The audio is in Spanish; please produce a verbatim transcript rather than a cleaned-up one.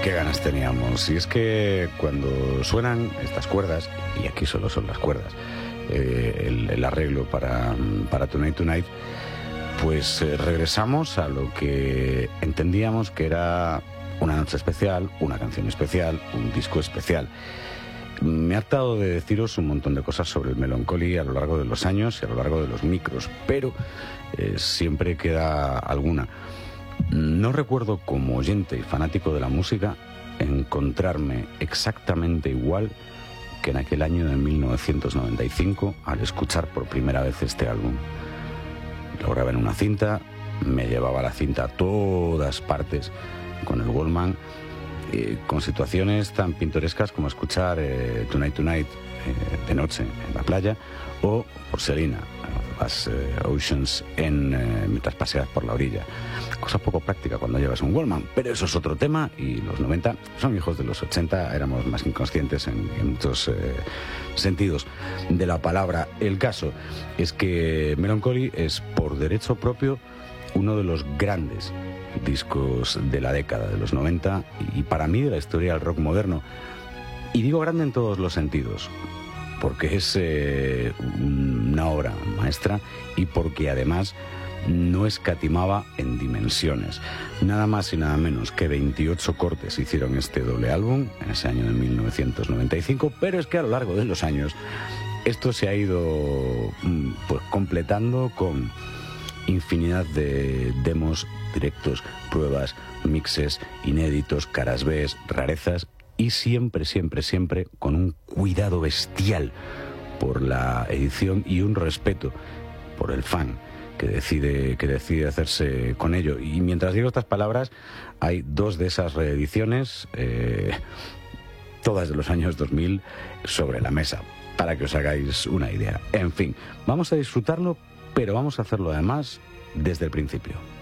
qué ganas teníamos. Y es que cuando suenan estas cuerdas, y aquí solo son las cuerdas, eh, el, el arreglo para, para Tonight Tonight, pues eh, regresamos a lo que entendíamos que era una noche especial, una canción especial, un disco especial. Me he hartado de deciros un montón de cosas sobre el Melancholy a lo largo de los años y a lo largo de los micros, pero eh, siempre queda alguna. No recuerdo, como oyente y fanático de la música, encontrarme exactamente igual que en aquel año de mil novecientos noventa y cinco al escuchar por primera vez este álbum. Lo grabé en una cinta, me llevaba la cinta a todas partes con el Walkman, eh, con situaciones tan pintorescas como escuchar eh, Tonight Tonight eh, de noche en la playa, o por Selena, las eh, Oceans en, eh, mientras paseas por la orilla. Cosa poco práctica cuando llevas un Walkman, pero eso es otro tema, y los noventa son hijos de los ochenta, éramos más inconscientes en, en muchos eh, sentidos de la palabra. El caso es que Melancholy es por derecho propio uno de los grandes discos de la década de los noventa y para mí de la historia del rock moderno. Y digo grande en todos los sentidos, porque es eh, una obra maestra y porque además no escatimaba en dimensiones. Nada más y nada menos que veintiocho cortes hicieron este doble álbum en ese año de mil novecientos noventa y cinco, pero es que a lo largo de los años esto se ha ido pues completando con infinidad de demos, directos, pruebas, mixes, inéditos, caras B, rarezas, y siempre, siempre, siempre con un cuidado bestial por la edición y un respeto por el fan que decide, que decide hacerse con ello. Y mientras digo estas palabras, hay dos de esas reediciones, eh, todas de los años dos mil, sobre la mesa, para que os hagáis una idea. En fin, vamos a disfrutarlo, pero vamos a hacerlo además desde el principio.